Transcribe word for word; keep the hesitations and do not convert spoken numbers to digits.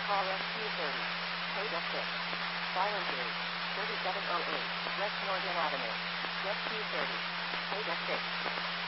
Call Rescue thirty. Code of six. Volunteers. thirty-seven oh eight. West Morgan Avenue. Rescue thirty. Code of six.